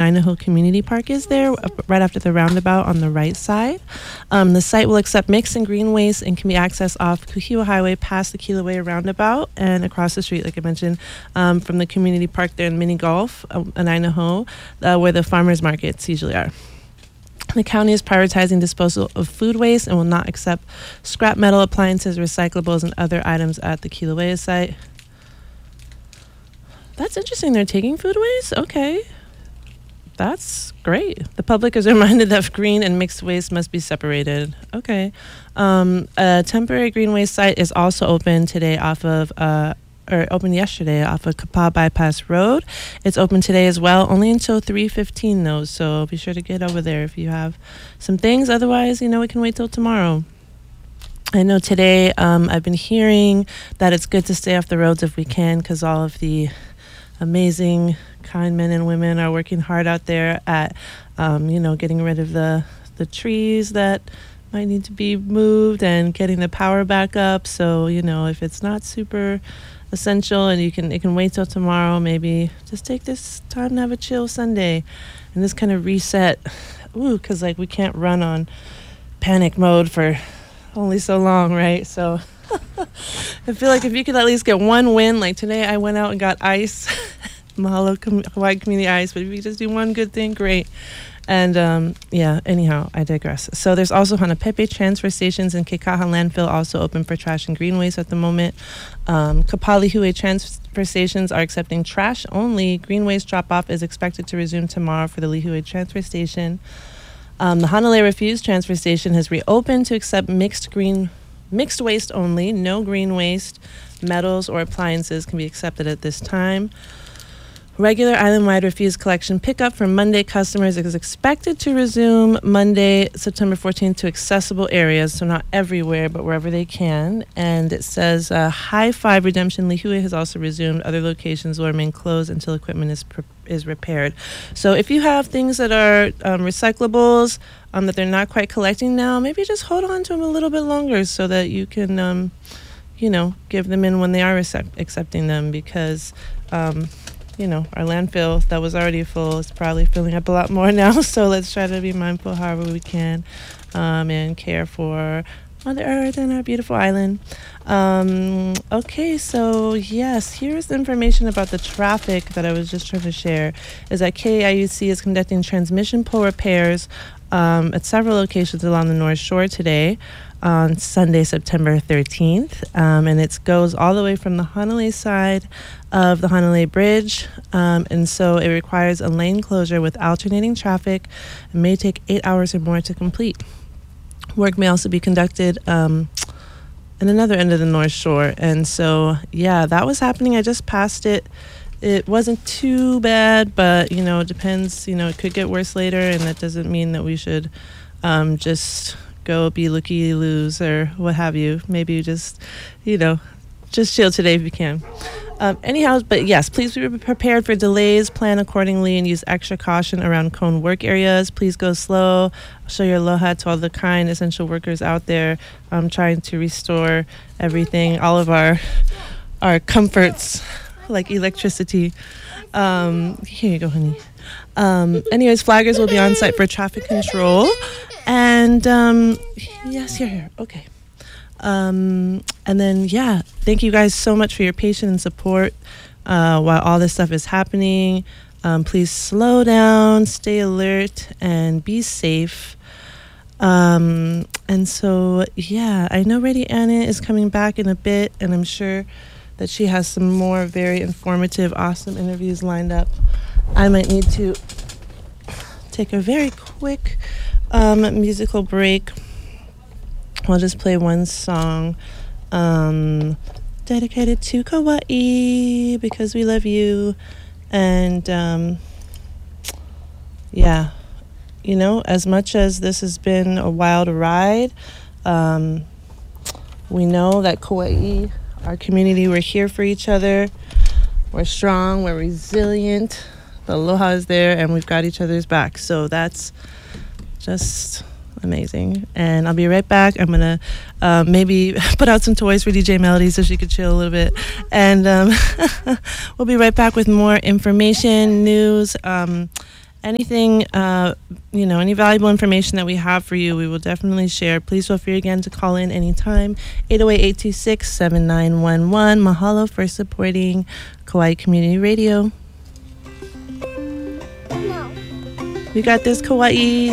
Onainaho Community Park is there, right after the roundabout on the right side. The site will accept mixed and green waste and can be accessed off Kuhiwa Highway past the Kilauea roundabout and across the street, like I mentioned, from the community park there in Mini Golf, Onainaho, where the farmers markets usually are. The county is prioritizing disposal of food waste and will not accept scrap metal, appliances, recyclables, and other items at the Kilauea site. That's interesting. They're taking food waste? Okay. That's great. The public is reminded that green and mixed waste must be separated. Okay. A temporary green waste site is also open today opened yesterday off of Kapaa Bypass Road. It's open today as well, only until 3:15 though, so be sure to get over there if you have some things. Otherwise, we can wait till tomorrow. I know today I've been hearing that it's good to stay off the roads if we can, because all of the amazing, kind men and women are working hard out there at, getting rid of the trees that might need to be moved and getting the power back up. So, if it's not super essential and it can wait till tomorrow, maybe just take this time to have a chill Sunday and just kind of reset. Because we can't run on panic mode for only so long, right? So I feel like if you could at least get one win, like today I went out and got ice, Mahalo Hawaii Community Ice, but if you could just do one good thing, great. And anyhow, I digress. So there's also Hanapepe transfer stations and Kekaha landfill also open for trash and green waste at the moment. Kapalihue transfer stations are accepting trash only. Green waste drop-off is expected to resume tomorrow for the Lihue transfer station. The Hanalei Refuse transfer station has reopened to accept mixed waste only. No green waste, metals, or appliances can be accepted at this time. Regular island-wide refuse collection pickup for Monday customers is expected to resume Monday, September 14th to accessible areas, so not everywhere, but wherever they can. And it says High Five Redemption Lihue has also resumed. Other locations will remain closed until equipment is repaired. So if you have things that are recyclables that they're not quite collecting now, maybe just hold on to them a little bit longer so that you can, give them in when they are accepting them, because our landfill that was already full is probably filling up a lot more now. So let's try to be mindful however we can and care for Mother Earth and our beautiful island. Okay, so yes, here's the information about the traffic that I was just trying to share. Is that KIUC is conducting transmission pole repairs at several locations along the North Shore today on Sunday, September 13th. And it goes all the way from the Hanalei side of the Hanalei Bridge. And so it requires a lane closure with alternating traffic. It may take 8 hours or more to complete. Work may also be conducted in another end of the North Shore. And so, that was happening. I just passed it. It wasn't too bad, but, it depends. It could get worse later, and that doesn't mean that we should just go be looky-loos or what have you. Maybe just chill today if you can. Anyhow, but yes, please be prepared for delays, plan accordingly, and use extra caution around cone work areas. Please go slow. Show your aloha to all the kind essential workers out there trying to restore everything, all of our comforts, like electricity. Here you go, honey. Anyways, flaggers will be on site for traffic control. And yes, here. Okay. And then, thank you guys so much for your patience and support while all this stuff is happening. Please slow down, stay alert, and be safe. And so, I know Lady Anna is coming back in a bit, and I'm sure that she has some more very informative, awesome interviews lined up. I might need to take a very quick musical break. I'll just play one song dedicated to Kauai because we love you. And as much as this has been a wild ride, we know that Kauai, our community, we're here for each other. We're strong, we're resilient. The aloha is there, and we've got each other's back. So that's just amazing. And I'll be right back. I'm going to maybe put out some toys for DJ Melody so she could chill a little bit. And we'll be right back with more information, news, anything, any valuable information that we have for you, we will definitely share. Please feel free again to call in anytime. 808-826-7911. Mahalo for supporting Kauai Community Radio. No. We got this, Kauai.